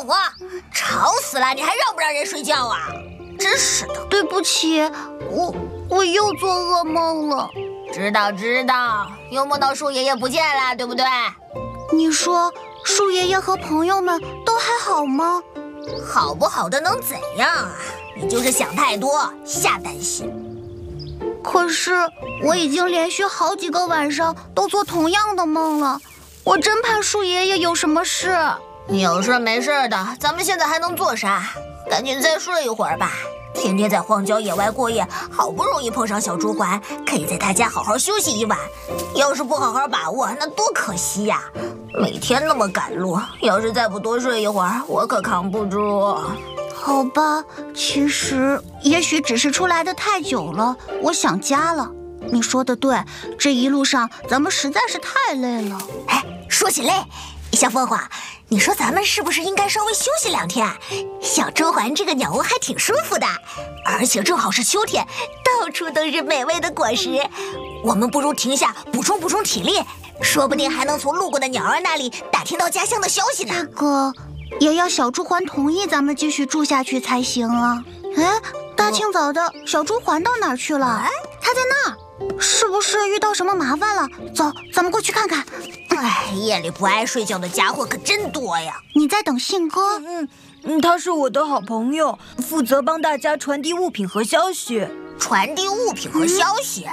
懂啊！吵死了，你还让不让人睡觉啊？真是的。 对不起，我又做噩梦了。 知道，又梦到树爷爷不见了，对不对？ 你说树爷爷和朋友们都还好吗？ 好不好的能怎样啊？你就是想太多，瞎担心。 可是我已经连续好几个晚上都做同样的梦了，我真怕树爷爷有什么事。 有事没事的，咱们现在还能做啥？赶紧再睡一会儿吧。天天在荒郊野外过夜，好不容易碰上小朱鹮，可以在他家好好休息一晚。要是不好好把握，那多可惜呀！每天那么赶路，要是再不多睡一会儿，我可扛不住。 好吧，其实也许只是出来的太久了，我想家了。你说的对，这一路上咱们实在是太累了。 哎，说起累，小凤凰，你说咱们是不是应该稍微休息2天？小朱鹮这个鸟窝还挺舒服的，而且正好是秋天，到处都是美味的果实。我们不如停下补充体力，说不定还能从路过的鸟儿那里打听到家乡的消息呢。 这个也要小朱鹮同意咱们继续住下去才行啊。哎，大清早的，小朱鹮到哪儿去了？它在那儿。是不是遇到什么麻烦了？走，咱们过去看看。 哎，夜里不爱睡觉的家伙可真多呀！ 你在等信哥？ 他是我的好朋友，负责帮大家传递物品和消息。 传递物品和消息？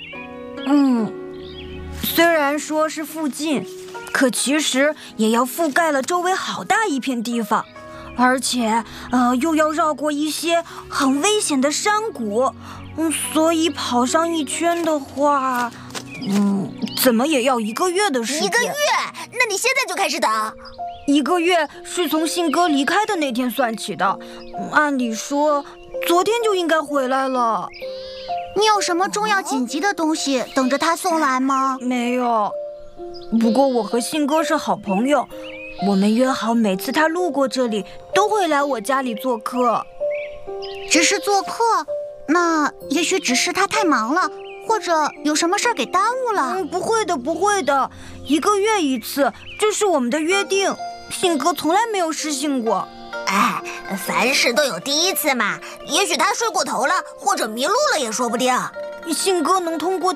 虽然说是附近，可其实也要覆盖了周围好大一片地方，而且又要绕过一些很危险的山谷。所以跑上一圈的话，怎么也要1个月的时间。1 个月？那你现在就开始等 ？1个月是从信哥离开的那天算起的，按理说昨天就应该回来了。 你有什么重要紧急的东西等着他送来吗？ 没有。不过我和信哥是好朋友，我们约好每次他路过这里都会来我家里做客。 只是做客？那也许只是他太忙了，或者有什么事儿给耽误了。 不会的，1个月1次，这是我们的约定。信哥从来没有失信过。 哎，凡事都有第一次嘛，也许他睡过头了，或者迷路了也说不定。 信哥能通过